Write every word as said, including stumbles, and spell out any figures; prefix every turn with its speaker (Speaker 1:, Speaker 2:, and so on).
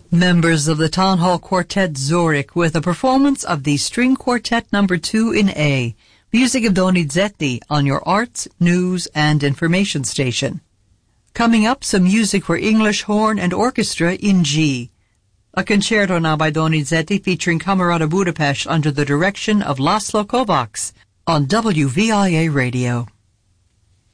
Speaker 1: Members of the Town Hall Quartet Zurich with a performance of the String Quartet Number two in A, music of Donizetti on your arts, news, and information station. Coming up, some music for English horn and orchestra in G. A concerto now by Donizetti featuring Camerata Budapest under the direction of Laszlo Kovacs on W V I A Radio.